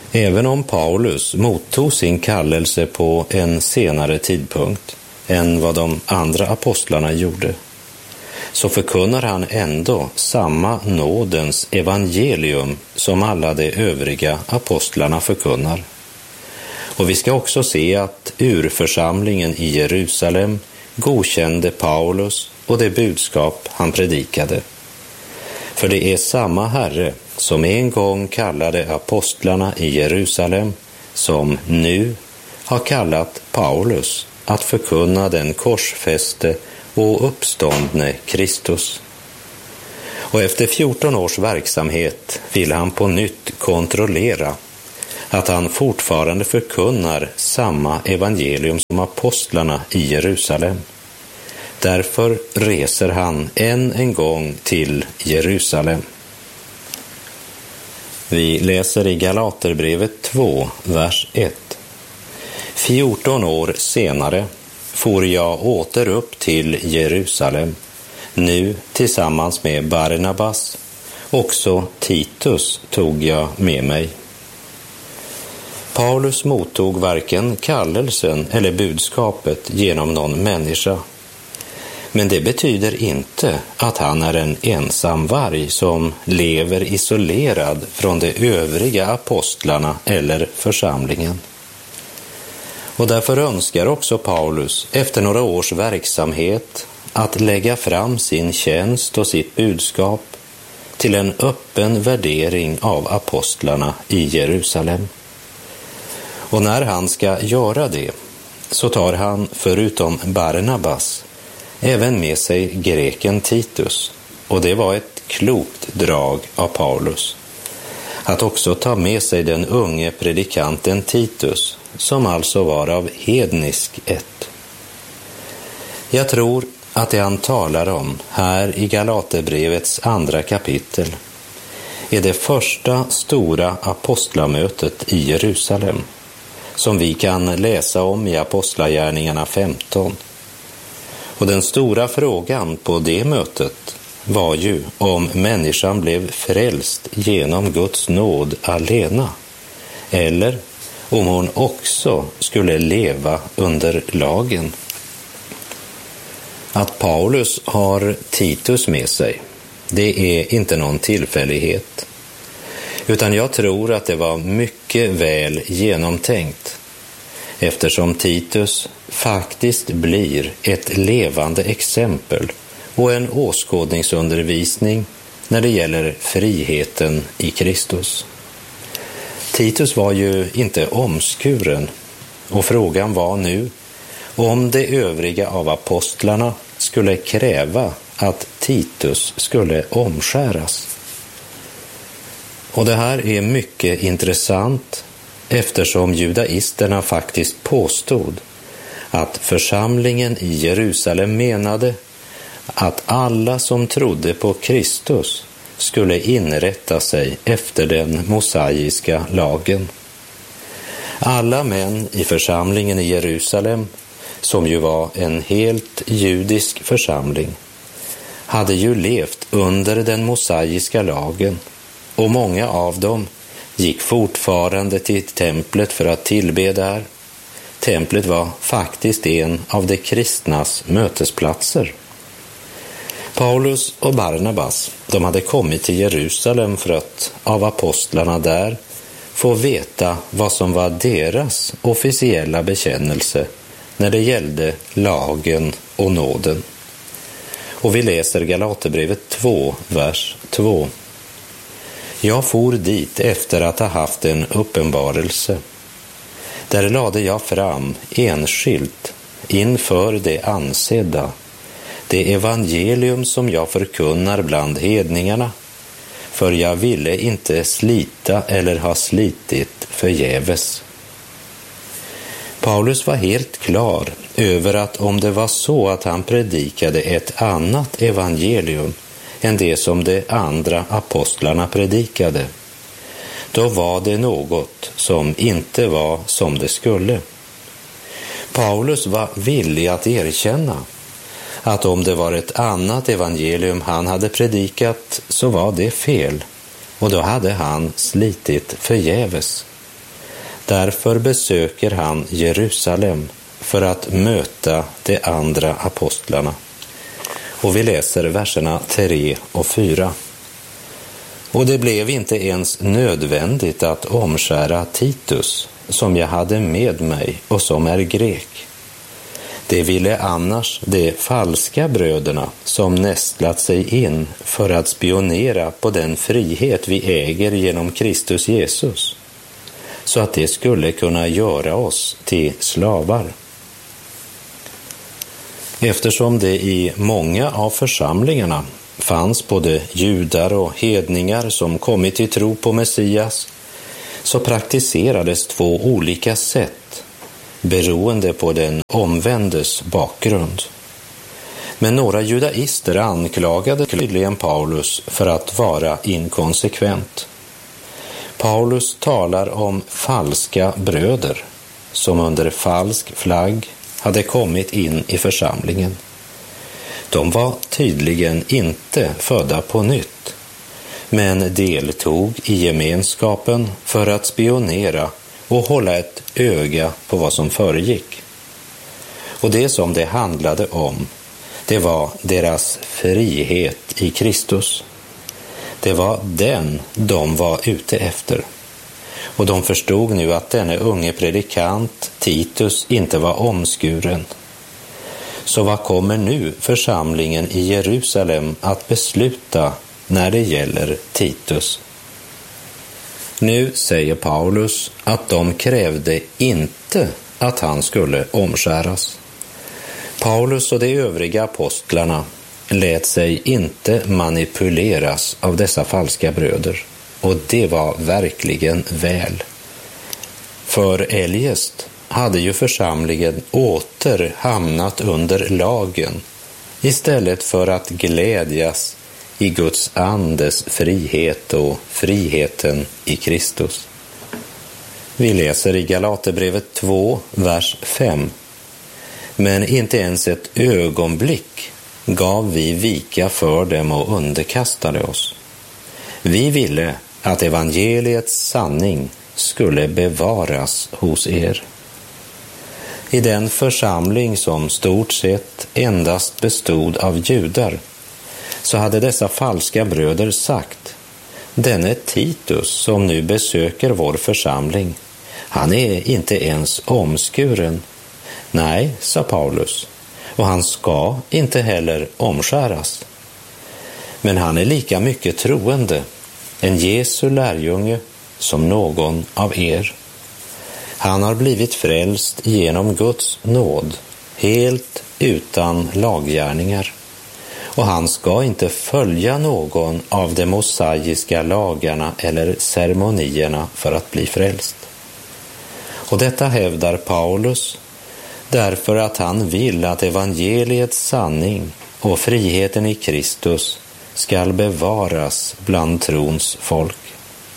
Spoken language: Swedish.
Även om Paulus mottog sin kallelse på en senare tidpunkt än vad de andra apostlarna gjorde, så förkunnar han ändå samma nådens evangelium som alla de övriga apostlarna förkunnar. Och vi ska också se att urförsamlingen i Jerusalem godkände Paulus och det budskap han predikade. För det är samma Herre som en gång kallade apostlarna i Jerusalem som nu har kallat Paulus att förkunna den korsfäste och uppståndne Kristus. Och efter 14 års verksamhet vill han på nytt kontrollera att han fortfarande förkunnar samma evangelium som apostlarna i Jerusalem. Därför reser han än en gång till Jerusalem. Vi läser i Galaterbrevet 2, vers 1. 14 år senare for jag åter upp till Jerusalem, nu tillsammans med Barnabas. Också Titus tog jag med mig. Paulus mottog varken kallelsen eller budskapet genom någon människa. Men det betyder inte att han är en ensam varg som lever isolerad från de övriga apostlarna eller församlingen. Och därför önskar också Paulus efter några års verksamhet att lägga fram sin tjänst och sitt budskap till en öppen värdering av apostlarna i Jerusalem. Och när han ska göra det så tar han förutom Barnabas även med sig greken Titus, och det var ett klokt drag av Paulus att också ta med sig den unge predikanten Titus, som alltså var av hednisk ett. Jag tror att det han talar om här i Galaterbrevets 2 kapitel är det första stora apostlamötet i Jerusalem, som vi kan läsa om i Apostlagärningarna 15. Och den stora frågan på det mötet var ju om människan blev frälst genom Guds nåd alena, eller om hon också skulle leva under lagen. Att Paulus har Titus med sig, det är inte någon tillfällighet, utan jag tror att det var mycket väl genomtänkt, eftersom Titus faktiskt blir ett levande exempel och en åskådningsundervisning när det gäller friheten i Kristus. Titus var ju inte omskuren, och frågan var nu om de övriga av apostlarna skulle kräva att Titus skulle omskäras. Och det här är mycket intressant, eftersom judaisterna faktiskt påstod att församlingen i Jerusalem menade att alla som trodde på Kristus skulle inrätta sig efter den mosaiska lagen. Alla män i församlingen i Jerusalem, som ju var en helt judisk församling, hade ju levt under den mosaiska lagen, och många av dem gick fortfarande till templet för att tillbe där. Templet var faktiskt en av de kristnas mötesplatser. Paulus och Barnabas, de hade kommit till Jerusalem för att av apostlarna där få veta vad som var deras officiella bekännelse när det gällde lagen och nåden. Och vi läser Galaterbrevet 2, vers 2. Jag for dit efter att ha haft en uppenbarelse. Där lade jag fram enskilt inför det ansedda det evangelium som jag förkunnar bland hedningarna, för jag ville inte slita eller ha slitit förgäves. Paulus var helt klar över att om det var så att han predikade ett annat evangelium än det som de andra apostlarna predikade, då var det något som inte var som det skulle. Paulus var villig att erkänna att om det var ett annat evangelium han hade predikat så var det fel, och då hade han slitit förgäves. Därför besöker han Jerusalem för att möta de andra apostlarna. Och vi läser verserna 3 och 4. Och det blev inte ens nödvändigt att omskära Titus, som jag hade med mig och som är grek. Det ville annars de falska bröderna som nästlat sig in för att spionera på den frihet vi äger genom Kristus Jesus, så att det skulle kunna göra oss till slavar. Eftersom det i många av församlingarna fanns både judar och hedningar som kommit till tro på Messias, så praktiserades 2 olika sätt beroende på den omvändes bakgrund. Men några judaister anklagade tydligen Paulus för att vara inkonsekvent. Paulus talar om falska bröder som under falsk flagg hade kommit in i församlingen. De var tydligen inte födda på nytt, men deltog i gemenskapen för att spionera och hålla ett öga på vad som föregick. Och det som det handlade om, det var deras frihet i Kristus. Det var den de var ute efter. Och de förstod nu att denne unge predikant Titus inte var omskuren. Så vad kommer nu församlingen i Jerusalem att besluta när det gäller Titus? Nu säger Paulus att de krävde inte att han skulle omskäras. Paulus och de övriga apostlarna lät sig inte manipuleras av dessa falska bröder, och det var verkligen väl. För eljest hade ju församlingen åter hamnat under lagen istället för att glädjas i Guds andes frihet och friheten i Kristus. Vi läser i Galaterbrevet 2, vers 5. Men inte ens ett ögonblick gav vi vika för dem och underkastade oss. Vi ville att evangeliets sanning skulle bevaras hos er. I den församling som stort sett endast bestod av judar, så hade dessa falska bröder sagt: denne Titus som nu besöker vår församling, han är inte ens omskuren. Nej, sa Paulus, och han ska inte heller omskäras. Men han är lika mycket troende, en Jesu lärjunge som någon av er. Han har blivit frälst genom Guds nåd, helt utan laggärningar. Och han ska inte följa någon av de mosaiska lagarna eller ceremonierna för att bli frälst. Och detta hävdar Paulus därför att han vill att evangeliets sanning och friheten i Kristus skall bevaras bland trons folk.